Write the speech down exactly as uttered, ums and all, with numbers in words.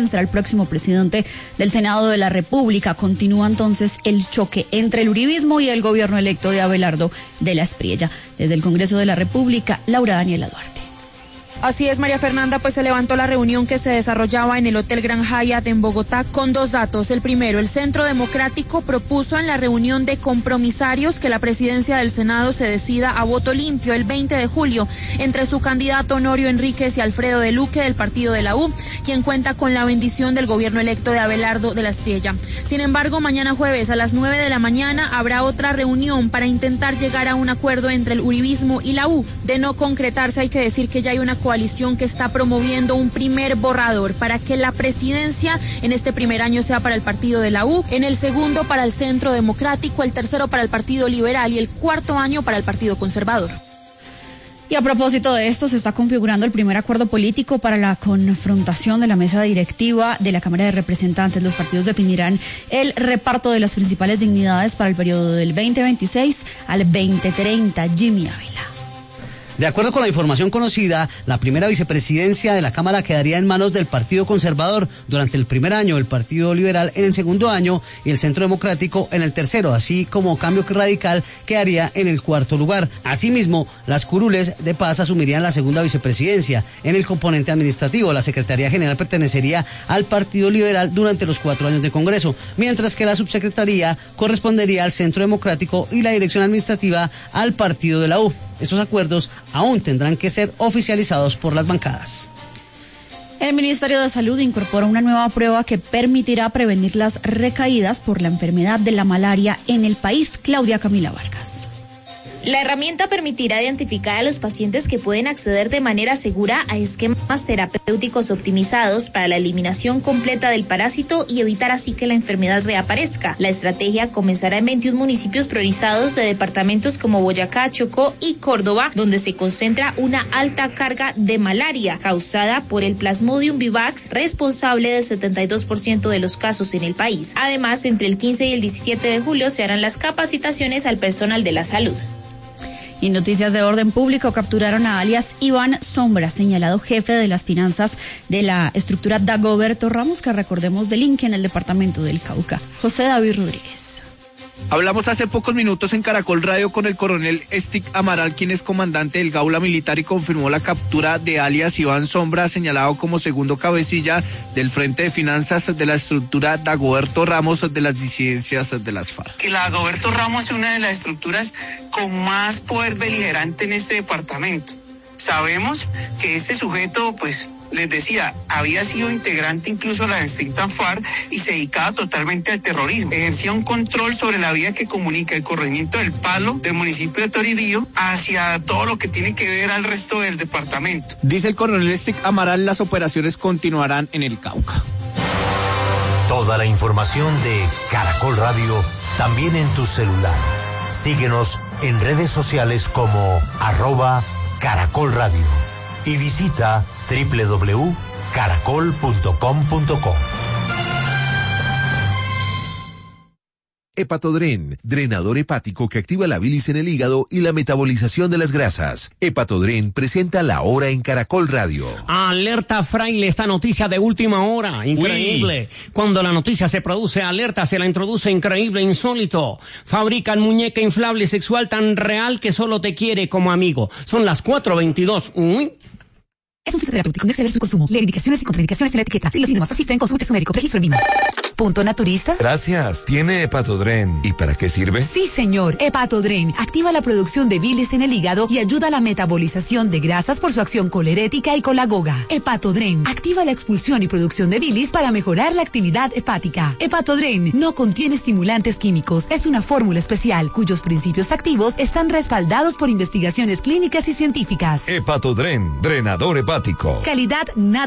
quien será el próximo presidente del Senado de la República. Continúa entonces el choque entre el uribismo y el gobierno electo de Abelardo de la Espriella. Desde el Congreso de la República, Laura Daniela Duarte. Así es, María Fernanda, pues se levantó la reunión que se desarrollaba en el Hotel Gran Hyatt en Bogotá con dos datos. El primero, el Centro Democrático propuso en la reunión de compromisarios que la presidencia del Senado se decida a voto limpio el veinte de julio entre su candidato Honorio Enríquez y Alfredo de Luque del partido de la U, quien cuenta con la bendición del gobierno electo de Abelardo de la Espriella. Sin embargo, mañana jueves a las nueve de la mañana habrá otra reunión para intentar llegar a un acuerdo entre el uribismo y la U. De no concretarse, hay que decir que ya hay una coalición que está promoviendo un primer borrador para que la presidencia en este primer año sea para el partido de la U, en el segundo para el Centro Democrático, el tercero para el Partido Liberal y el cuarto año para el Partido Conservador. Y a propósito de esto, se está configurando el primer acuerdo político para la confrontación de la mesa directiva de la Cámara de Representantes. Los partidos definirán el reparto de las principales dignidades para el periodo del veinte veintiséis al veinte treinta. Jimmy Ávila. De acuerdo con la información conocida, la primera vicepresidencia de la Cámara quedaría en manos del Partido Conservador durante el primer año, el Partido Liberal en el segundo año y el Centro Democrático en el tercero, así como Cambio Radical quedaría en el cuarto lugar. Asimismo, las curules de paz asumirían la segunda vicepresidencia. En el componente administrativo, la Secretaría General pertenecería al Partido Liberal durante los cuatro años de Congreso, mientras que la subsecretaría correspondería al Centro Democrático y la dirección administrativa al Partido de la U. Estos acuerdos aún tendrán que ser oficializados por las bancadas. El Ministerio de Salud incorpora una nueva prueba que permitirá prevenir las recaídas por la enfermedad de la malaria en el país. Claudia Camila Vargas. La herramienta permitirá identificar a los pacientes que pueden acceder de manera segura a esquemas terapéuticos optimizados para la eliminación completa del parásito y evitar así que la enfermedad reaparezca. La estrategia comenzará en veintiún municipios priorizados de departamentos como Boyacá, Chocó y Córdoba, donde se concentra una alta carga de malaria causada por el Plasmodium vivax, responsable del setenta y dos por ciento de los casos en el país. Además, entre el quince y el diecisiete de julio se harán las capacitaciones al personal de la salud. Y noticias de orden público, capturaron a alias Iván Sombra, señalado jefe de las finanzas de la estructura Dagoberto Ramos, que recordemos delinque en el departamento del Cauca. José David Rodríguez. Hablamos hace pocos minutos en Caracol Radio con el coronel Stick Amaral, quien es comandante del Gaula Militar y confirmó la captura de alias Iván Sombra, señalado como segundo cabecilla del Frente de Finanzas de la estructura Dagoberto Ramos de las disidencias de las FARC. Que la Dagoberto Ramos es una de las estructuras con más poder beligerante en este departamento. Sabemos que este sujeto, pues, les decía, había sido integrante incluso de la extinta FARC y se dedicaba totalmente al terrorismo. Ejercía un control sobre la vía que comunica el corregimiento del Palo del municipio de Toribío hacia todo lo que tiene que ver al resto del departamento. Dice el coronel Stick Amaral, las operaciones continuarán en el Cauca. Toda la información de Caracol Radio también en tu celular. Síguenos en redes sociales como arroba Caracol Radio y visita doble u doble u doble u punto caracol punto com punto co. Hepatodren, drenador hepático que activa la bilis en el hígado y la metabolización de las grasas. Hepatodren presenta La Hora en Caracol Radio. Alerta Fraile, esta noticia de última hora, increíble. Uy. Cuando la noticia se produce, alerta, se la introduce increíble, insólito. Fabrican muñeca inflable sexual tan real que solo te quiere como amigo. Son las cuatro veintidós. Uy. Es un fitoterapéutico, no exceder su consumo. Lee indicaciones y contraindicaciones en la etiqueta. Si los síntomas persisten, consulte su médico. Registro en Vima. ¿Punto naturista? Gracias. ¿Tiene Hepatodren? ¿Y para qué sirve? Sí, señor. Hepatodren activa la producción de bilis en el hígado y ayuda a la metabolización de grasas por su acción colerética y colagoga. Hepatodren activa la expulsión y producción de bilis para mejorar la actividad hepática. Hepatodren no contiene estimulantes químicos. Es una fórmula especial cuyos principios activos están respaldados por investigaciones clínicas y científicas. Hepatodren, drenador hepático. Calidad natural.